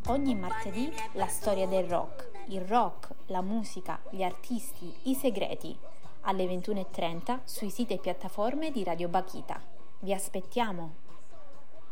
Ogni martedì la storia del il rock, la musica, gli artisti, i segreti, alle 21:30 sui siti e piattaforme di Radio Bakhita. Vi aspettiamo!